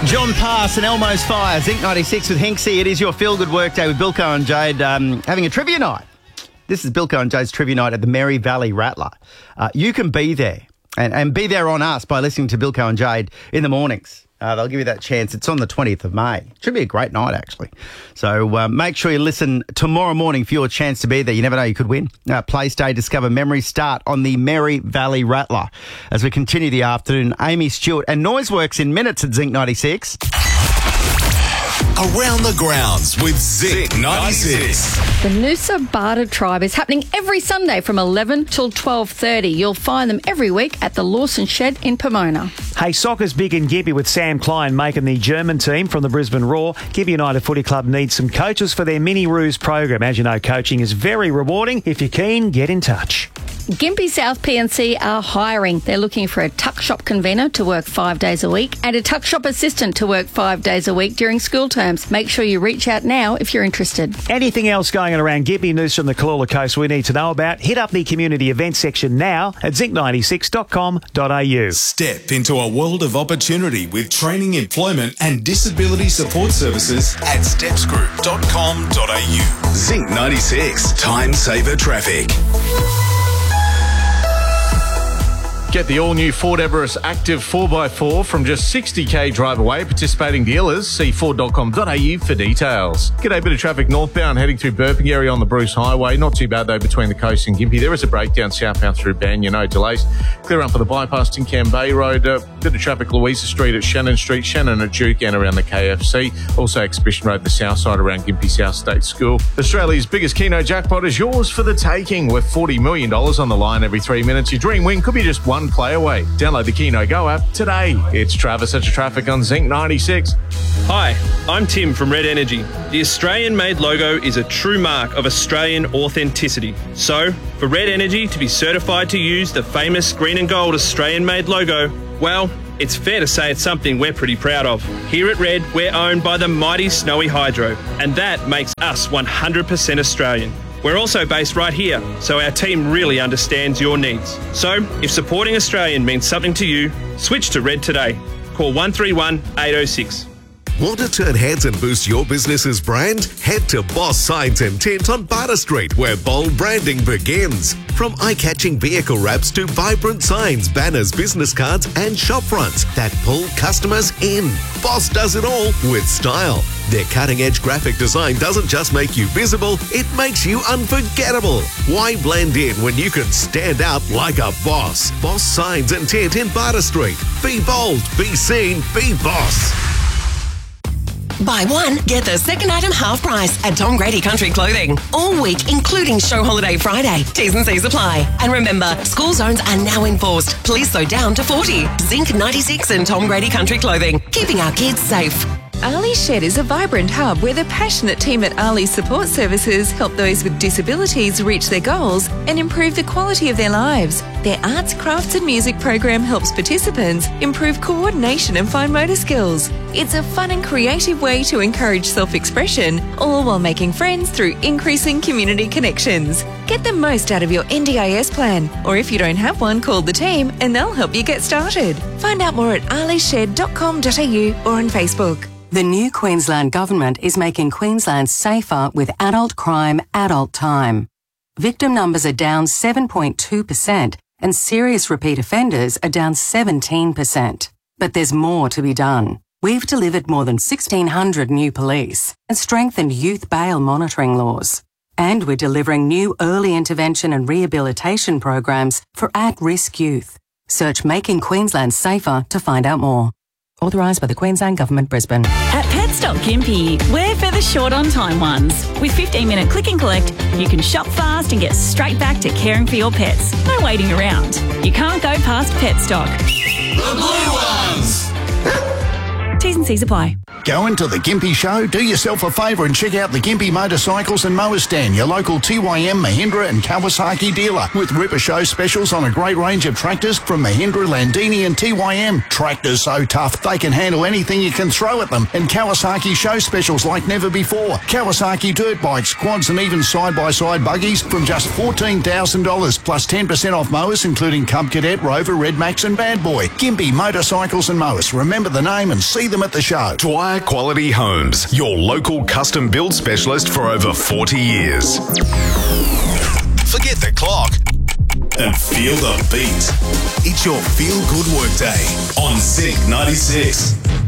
John Pass and Elmo's Fire, Zinc 96 with Hinksy. It is your feel-good workday with Bilko and Jade having a trivia night. This is Bilko and Jade's trivia night at the Merry Valley Rattler. You can be there and be there on us by listening to Bilko and Jade in the mornings. They'll give you that chance. It's on the 20th of May. Should be a great night, actually. So make sure you listen tomorrow morning for your chance to be there. You never know, you could win. Play, stay, discover, memories start on the Merry Valley Rattler. As we continue the afternoon, Amy Stewart and Noiseworks in minutes at Zinc 96. Around the grounds with Zinc 96. The Noosa Barter Tribe is happening every Sunday from 11 till 12:30. You'll find them every week at the Lawson Shed in Pomona. Hey, soccer's big in Gympie with Sam Klein making the German team from the Brisbane Roar. Gympie United Footy Club needs some coaches for their Mini Roos program. As you know, coaching is very rewarding. If you're keen, get in touch. Gympie South PNC are hiring. They're looking for a tuck shop convener to work 5 days a week and a tuck shop assistant to work 5 days a week during school terms. Make sure you reach out now if you're interested. Anything else going on around Gympie, Noosa and the Kalula Coast we need to know about, hit up the community events section now at zinc96.com.au. Step into a world of opportunity with training, employment and disability support services at stepsgroup.com.au. Zinc 96, Time Saver Traffic. Get the all-new Ford Everest Active 4x4 from just 60k drive away. Participating dealers, see ford.com.au for details. G'day, bit of traffic northbound heading through Burpengary on the Bruce Highway. Not too bad though between the coast and Gympie. There is a breakdown southbound through Banyan, no delays. Clear up for the bypass Tincan Bay Road. Bit of traffic Louisa Street at Shannon Street, Shannon at Duke and around the KFC. Also Exhibition Road, the south side around Gympie South State School. Australia's biggest Keno jackpot is yours for the taking with $40 million on the line every 3 minutes. Your dream win could be just one play away. Download the Keno Go app today. It's Travis at traffic on Zinc 96. Hi, I'm Tim from Red Energy. The Australian-made logo is a true mark of Australian authenticity. So, for Red Energy to be certified to use the famous green and gold Australian-made logo, well, it's fair to say it's something we're pretty proud of. Here at Red, we're owned by the mighty Snowy Hydro, and that makes us 100% Australian. We're also based right here, so our team really understands your needs. So, if supporting Australian means something to you, switch to Red today. Call 131 806. Want to turn heads and boost your business's brand? Head to Boss Signs and Tint on Barter Street, where bold branding begins. From eye-catching vehicle wraps to vibrant signs, banners, business cards and shop fronts that pull customers in. Boss does it all with style. Their cutting-edge graphic design doesn't just make you visible, it makes you unforgettable. Why blend in when you can stand out like a boss? Boss Signs and Tint in Barter Street. Be bold, be seen, be boss. Buy one, get the second item half price at Tom Grady Country Clothing. All week, including Show Holiday Friday. T's and C's apply. And remember, school zones are now enforced. Please slow down to 40. Zinc 96 and Tom Grady Country Clothing. Keeping our kids safe. Ali Shed is a vibrant hub where the passionate team at Ali Support Services help those with disabilities reach their goals and improve the quality of their lives. Their arts, crafts and music program helps participants improve coordination and fine motor skills. It's a fun and creative way to encourage self-expression, all while making friends through increasing community connections. Get the most out of your NDIS plan, or if you don't have one, call the team and they'll help you get started. Find out more at alished.com.au or on Facebook. The new Queensland Government is making Queensland safer with adult crime, adult time. Victim numbers are down 7.2% and serious repeat offenders are down 17%. But there's more to be done. We've delivered more than 1,600 new police and strengthened youth bail monitoring laws. And we're delivering new early intervention and rehabilitation programs for at-risk youth. Search Making Queensland Safer to find out more. Authorised by the Queensland Government, Brisbane. At Petstock Gympie, we're for the short on time ones. With 15-minute click and collect, you can shop fast and get straight back to caring for your pets. No waiting around. You can't go past Petstock. The blue ones! T's and C's apply. Going to the Gympie Show? Do yourself a favour and check out the Gympie Motorcycles and Mower Stand, your local TYM, Mahindra and Kawasaki dealer, with Ripper Show specials on a great range of tractors from Mahindra, Landini and TYM. Tractors so tough, they can handle anything you can throw at them. And Kawasaki show specials like never before. Kawasaki dirt bikes, quads and even side-by-side buggies from just $14,000, plus 10% off mowers including Cub Cadet, Rover, Red Max and Bad Boy. Gympie Motorcycles and Mowers. Remember the name and see them at the show. Dwyer Quality Homes, your local custom build specialist for over 40 years. Forget the clock and feel the beat. It's your feel good workday on Zinc 96.